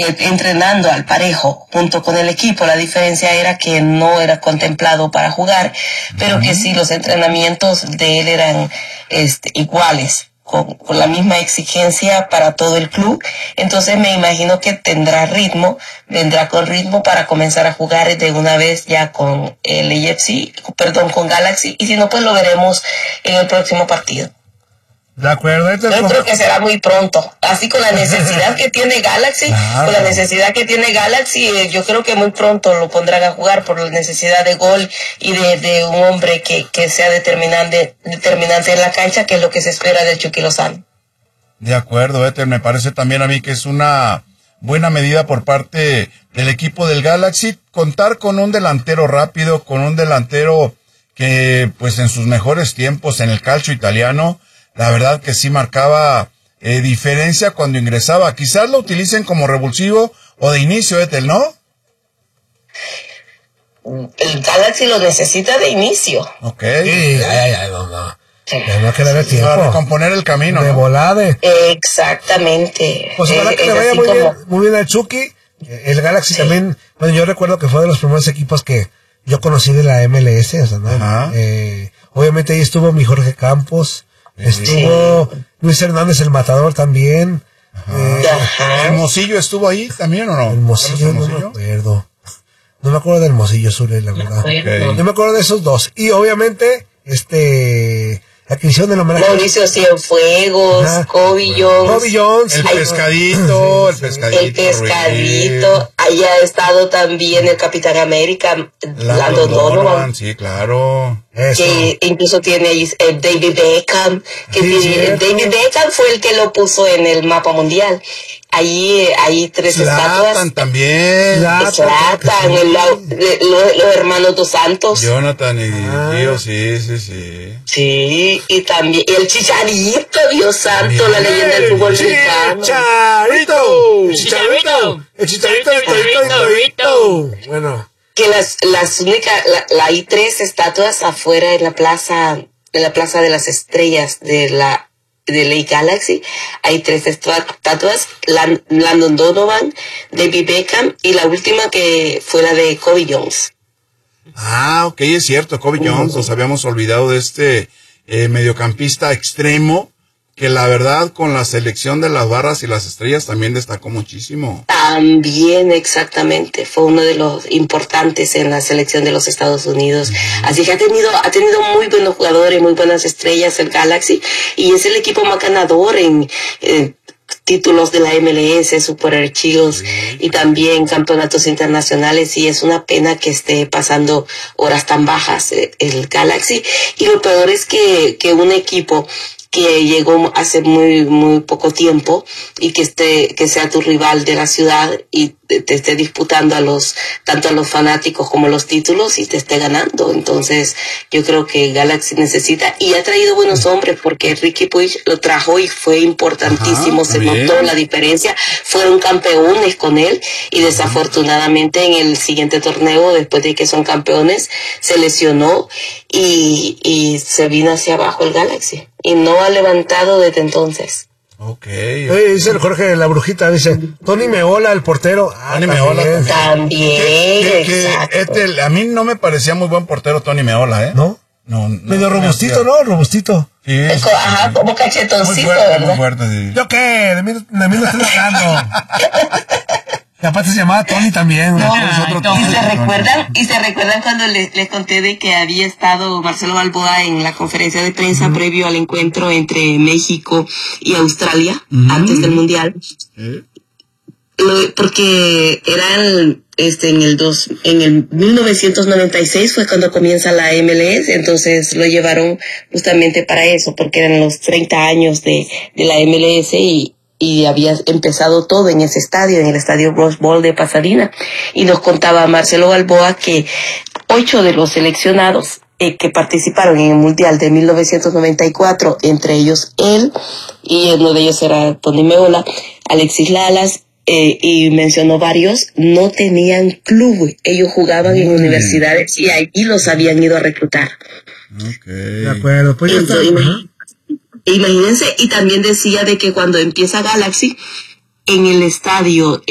entrenando al parejo junto con el equipo. La diferencia era que no era contemplado para jugar, pero que sí los entrenamientos de él eran iguales, con la misma exigencia para todo el club. Entonces me imagino que vendrá con ritmo para comenzar a jugar de una vez ya con con Galaxy, y si no, pues lo veremos en el próximo partido. De acuerdo. Yo creo que será muy pronto. Así con la necesidad que tiene Galaxy, yo creo que muy pronto lo pondrán a jugar por la necesidad de gol y de un hombre que sea determinante en la cancha, que es lo que se espera del Chucky Lozano. De acuerdo, Ethel, me parece también a mí que es una buena medida por parte del equipo del Galaxy contar con un delantero rápido, con un delantero que pues en sus mejores tiempos en el calcio italiano, la verdad que sí marcaba diferencia cuando ingresaba. Quizás lo utilicen como revulsivo o de inicio, Ethel, ¿no? El Galaxy lo necesita de inicio. Ok. Sí, no. No que darle tiempo. Para recomponer el camino, de ¿no? volada. Exactamente. Pues ojalá que le vaya muy bien al Chucky. El Galaxy también, bueno, yo recuerdo que fue de los primeros equipos que yo conocí de la MLS, o sea, ¿no? Obviamente ahí estuvo mi Jorge Campos. Estuvo Luis Hernández el Matador también. ¿Hermosillo estuvo ahí también o no? Hermosillo no me acuerdo. No me acuerdo de Hermosillo, Zule, la verdad. Okay. Yo me acuerdo de esos dos. Y obviamente, la que hicieron del homenaje. Mauricio Cienfuegos, Kobe Jones. El pescadito. Ahí ha estado también el Capitán América, Landon Donovan. Sí, claro. Que incluso tiene ahí David Beckham. David Beckham fue el que lo puso en el mapa mundial. Ahí hay 3 estatuas. También. Zlatan, los hermanos Dos Santos. Jonathan y Tío, sí. Sí, y también el Chicharito, Dios santo, la leyenda del fútbol mexicano. El Chicharito. Bueno. Que hay 3 estatuas afuera en la plaza de las estrellas de la Galaxy. Hay 3 estatuas, Landon Donovan, David Beckham, y la última que fue la de Kobe Jones. Ok, es cierto, Kobe Jones, nos habíamos olvidado de este mediocampista extremo, que la verdad con la selección de las barras y las estrellas también destacó muchísimo. También, exactamente, fue uno de los importantes en la selección de los Estados Unidos. Así que ha tenido muy buenos jugadores, muy buenas estrellas el Galaxy, y es el equipo más ganador en títulos de la MLS, Super Archivos, y también campeonatos internacionales, y es una pena que esté pasando horas tan bajas el Galaxy. Y lo peor es que un equipo que llegó hace muy poco tiempo y que sea tu rival de la ciudad y te esté disputando tanto a los fanáticos como los títulos y te esté ganando. Entonces yo creo que Galaxy necesita, y ha traído buenos hombres, porque Ricky Puig lo trajo y fue importantísimo. Se notó la diferencia, fueron campeones con él, y desafortunadamente en el siguiente torneo, después de que son campeones, se lesionó y se vino hacia abajo el Galaxy, y no ha levantado desde entonces. Dice el Jorge de la Brujita, dice Tony Meola, el portero. Tony Meola también. Exacto. A mí no me parecía muy buen portero Tony Meola, ¿no? No. Medio robustito, ¿no? Robustito. Sí, como cachetoncito, ¿verdad? Muy fuerte, sí. ¿Yo qué? De mí no estoy hablando. Y aparte se llamaba Tony también. ¿Y se recuerdan cuando les conté de que había estado Marcelo Balboa en la conferencia de prensa previo al encuentro entre México y Australia, antes del Mundial? Porque era en el 1996 fue cuando comienza la MLS, entonces lo llevaron justamente para eso, porque eran los 30 años de la MLS, y había empezado todo en ese estadio, en el estadio Rose Bowl de Pasadena. Y nos contaba Marcelo Balboa que 8 de los seleccionados que participaron en el Mundial de 1994, entre ellos él, y uno de ellos era Tony Meola, Alexis Lalas, y mencionó varios, no tenían club, ellos jugaban en universidades y ahí los habían ido a reclutar. De acuerdo, pues imagínense, y también decía de que cuando empieza Galaxy, en el estadio